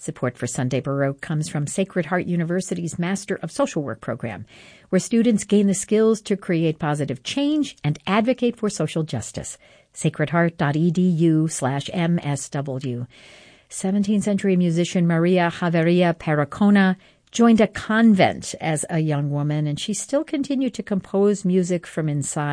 Support for Sunday Baroque comes from Sacred Heart University's Master of Social Work program, where students gain the skills to create positive change and advocate for social justice. sacredheart.edu/MSW. 17th century musician Maria Javeria Pericona joined a convent as a young woman, and she still continued to compose music from inside